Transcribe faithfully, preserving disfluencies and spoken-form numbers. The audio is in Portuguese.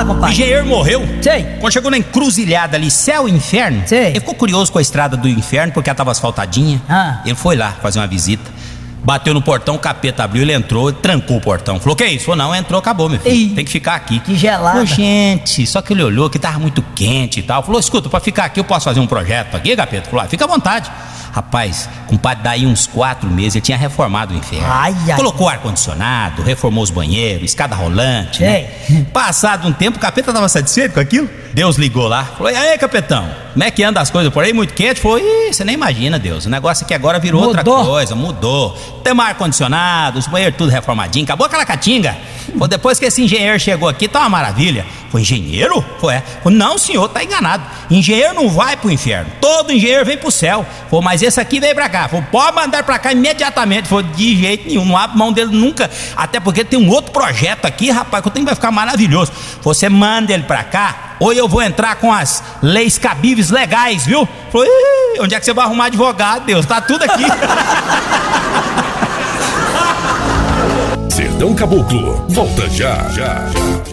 compadre. O engenheiro morreu. Sei. Quando chegou na encruzilhada ali, céu e inferno, Sei. ele ficou curioso com a estrada do inferno, porque ela tava asfaltadinha. Ah. Ele foi lá fazer uma visita. Bateu no portão, o capeta abriu, ele entrou, trancou o portão. Falou, que isso? Falou, não, entrou, acabou, meu filho. Ih, tem que ficar aqui. que gelada. Falou, gente, só que ele olhou que tava muito quente e tal. Falou, escuta, pra ficar aqui eu posso fazer um projeto aqui, capeta? Falou, ah, fica à vontade. Rapaz, compadre, daí uns quatro meses ele tinha reformado o inferno. Ai, ai. Colocou ar-condicionado, reformou os banheiros, escada rolante, né? Passado um tempo, o capeta tava satisfeito com aquilo. Deus ligou lá, falou, e aí, capetão, como é que anda as coisas por aí? Muito quente? Falou, ih, você nem imagina, Deus, o negócio aqui agora virou Mudou. outra coisa, mudou. Tem ar-condicionado, os banheiros tudo reformadinho, acabou aquela catinga. Falou, depois que esse engenheiro chegou aqui, tá uma maravilha. Foi engenheiro? Foi, é. Falou, não, senhor, tá enganado. Engenheiro não vai pro inferno, todo engenheiro vem pro céu. Falou, mas esse aqui veio pra cá. Falou, pode mandar pra cá imediatamente. Falou, de jeito nenhum, não abre mão dele nunca. Até porque tem um outro projeto aqui, rapaz, que eu tenho que vai ficar maravilhoso. Você manda ele pra cá, ou eu vou entrar com as leis cabíveis legais, viu? Falou, ih, onde é que você vai arrumar advogado, Deus? Tá tudo aqui. Sertão Caboclo, volta já, já, já.